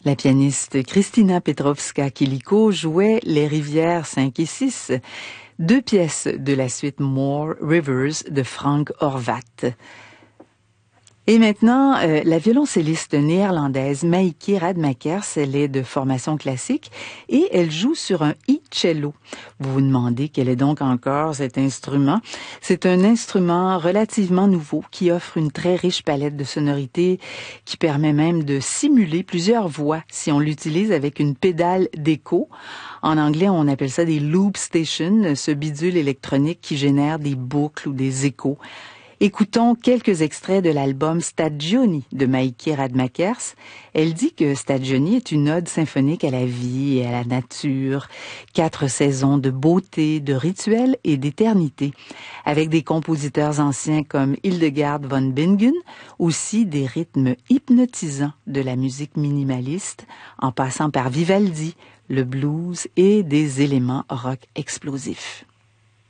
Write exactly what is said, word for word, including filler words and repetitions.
La pianiste Kristina Petrovska-Kiliko jouait Les rivières cinq et six, deux pièces de la suite More Rivers de Frank Horvat. Et maintenant, euh, la violoncelliste néerlandaise Maïke Radmakers, elle est de formation classique et elle joue sur un e-cello. Vous vous demandez quel est donc encore cet instrument? C'est un instrument relativement nouveau qui offre une très riche palette de sonorités qui permet même de simuler plusieurs voix si on l'utilise avec une pédale d'écho. En anglais, on appelle ça des loop stations, ce bidule électronique qui génère des boucles ou des échos. Écoutons quelques extraits de l'album Stagioni de Maïke Radmakers. Elle dit que Stagioni est une ode symphonique à la vie et à la nature, quatre saisons de beauté, de rituels et d'éternité, avec des compositeurs anciens comme Hildegard von Bingen, aussi des rythmes hypnotisants de la musique minimaliste, en passant par Vivaldi, le blues et des éléments rock explosifs.